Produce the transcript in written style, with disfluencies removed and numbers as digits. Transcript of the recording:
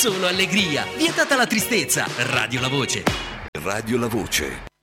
solo allegria, vietata la tristezza. Radio La Voce. Radio La Voce.